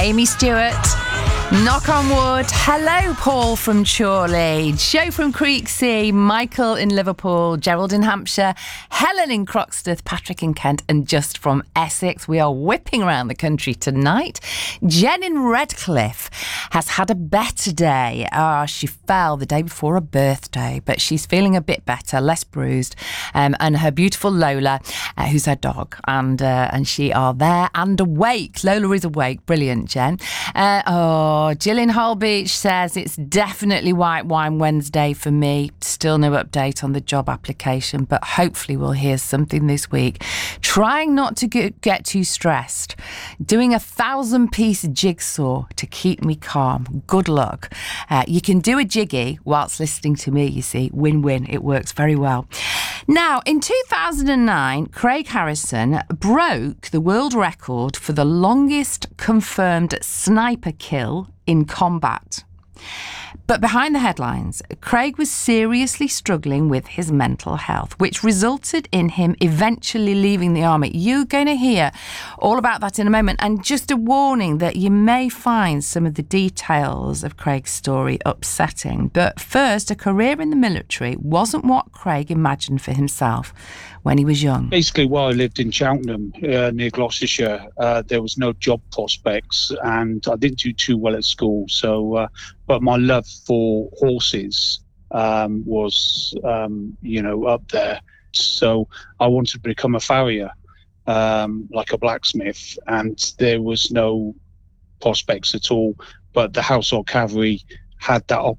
Amy Stewart. Knock on wood. Hello, Paul from Chorley, Joe from Creeksea, Michael in Liverpool, Gerald in Hampshire, Helen in Croxteth, Patrick in Kent, and just from Essex. We are whipping around the country tonight. Jen in Redcliffe has had a better day. She fell the day before her birthday, but she's feeling a bit better, less bruised. And her beautiful Lola, who's her dog, and she are there and awake. Lola is awake. Brilliant, Jen. Jill in Holbeach says it's definitely White Wine Wednesday for me. Still no update on the job application, but hopefully we'll hear something this week. Trying not to get too stressed. Doing a 1,000-piece jigsaw to keep me calm. Good luck. You can do a jiggy whilst listening to me, you see. Win-win. It works very well. Now, in 2009, Craig Harrison broke the world record for the longest confirmed sniper kill in combat. But behind the headlines, Craig was seriously struggling with his mental health, which resulted in him eventually leaving the army. You're going to hear all about that in a moment. And just a warning that you may find some of the details of Craig's story upsetting. But first, a career in the military wasn't what Craig imagined for himself when he was young. Basically, while I lived in Cheltenham, near Gloucestershire, there was no job prospects, and I didn't do too well at school. So, but my love for horses was, up there. So I wanted to become a farrier, like a blacksmith, and there was no prospects at all. But the Household Cavalry had that